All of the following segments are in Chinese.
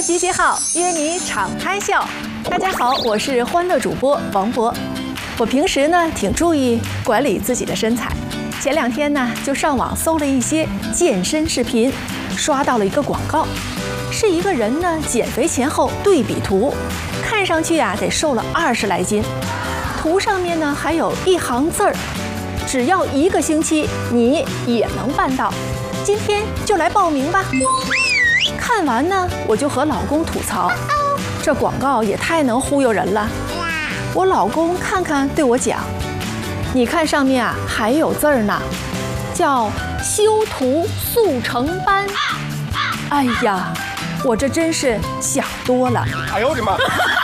集结号，约你敞开笑。大家好，我是欢乐主播王博。我平时呢挺注意管理自己的身材，前2天呢就上网搜了一些健身视频，刷到了一个广告，是一个人呢减肥前后对比图，看上去得瘦了20来斤。图上面呢还有一行字儿，只要1个星期，你也能办到。今天就来报名吧。看完呢，我就和老公吐槽，这广告也太能忽悠人了。我老公看看对我讲，你看上面还有字儿呢，叫修图速成班。哎呀，我这真是想多了。 哎呦我的妈！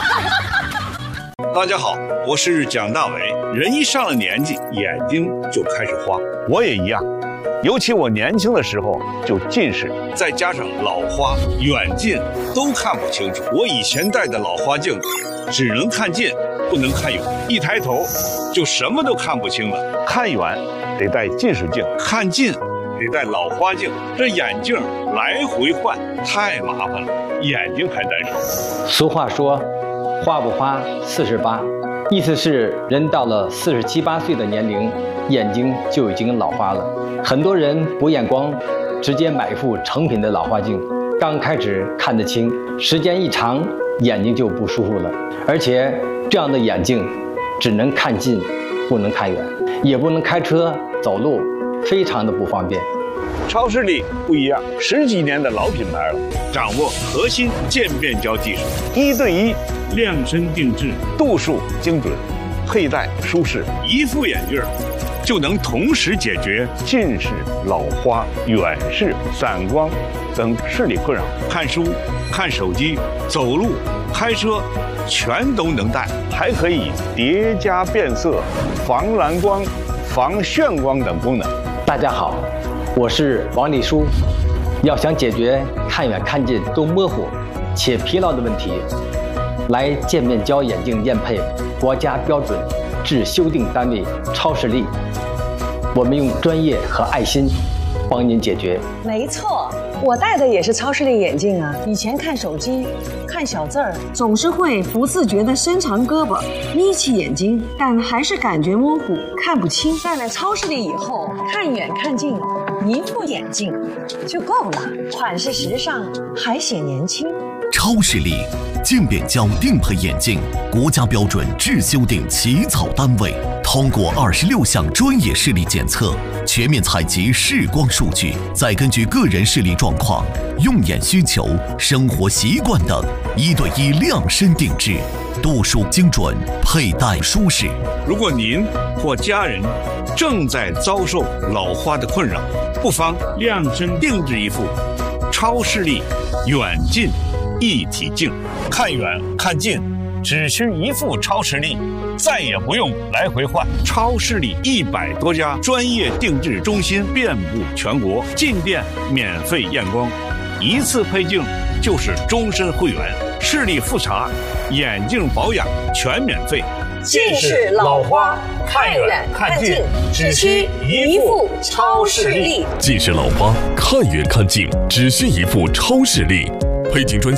大家好，我是蒋大为。人一上了年纪，眼睛就开始花，我也一样。尤其我年轻的时候就近视，再加上老花，远近都看不清楚。我以前戴的老花镜只能看近，不能看远，一抬头就什么都看不清了。看远得戴近视镜，看近得戴老花镜，这眼镜来回换太麻烦了，眼睛还难受。 俗话说，花不花48，意思是人到了47、8岁的年龄，眼睛就已经老花了。很多人不验光，直接买一副成品的老花镜，刚开始看得清，时间一长，眼睛就不舒服了。而且这样的眼镜只能看近，不能看远，也不能开车走路，非常的不方便。 超视力不一样，10几年的老品牌了，掌握核心渐变焦技术，1对1量身定制，度数精准，佩戴舒适，一副眼镜就能同时解决近视、老花、远视、散光等视力困扰。看书、看手机、走路、开车，全都能戴，还可以叠加变色、防蓝光、防眩光等功能。 大家好，我是王立书。要想解决看远看近都模糊且疲劳的问题，来渐变焦眼镜验配国家标准至修订单位超视力，我们用专业和爱心帮您解决。 没错，我戴的也是超视力眼镜啊。以前看手机看小字儿，总是会不自觉地伸长胳膊眯起眼睛，但还是感觉模糊看不清。戴了超视力以后，看远看近一副眼镜就够了，款式时尚还显年轻。 超视力渐变焦定配眼镜，国家标准至修订起草单位，通过26项专业视力检测，全面采集视光数据，再根据个人视力状况、用眼需求、生活习惯等，1对1量身定制，度数精准，佩戴舒适。 如果您或家人正在遭受老花的困扰，不妨量身定制一副超视力远近一体镜，看远看近只需一副超视力，再也不用来回换。超视力100多家专业定制中心遍布全国，进店免费验光，一次配镜就是终身会员，视力复查、眼镜保养全免费。 近视、老花，看远看近只需一副超视力。 近视老花，看远看近只需一副超视力。配镜专线